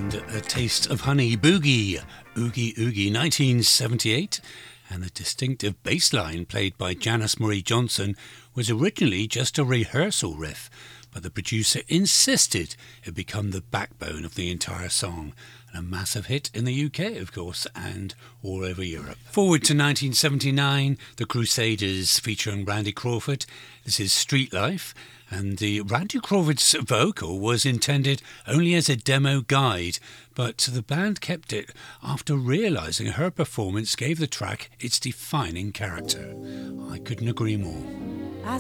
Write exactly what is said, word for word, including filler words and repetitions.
and A Taste of Honey, Boogie, Oogie Oogie, nineteen seventy-eight, and the distinctive bass line played by Janice Marie Johnson was originally just a rehearsal riff, but the producer insisted it become the backbone of the entire song, and a massive hit in the U K, of course, and all over Europe. Forward to nineteen seventy-nine, The Crusaders featuring Randy Crawford. This is Street Life, and the Randy Crawford's vocal was intended only as a demo guide, but the band kept it after realising her performance gave the track its defining character. I couldn't agree more.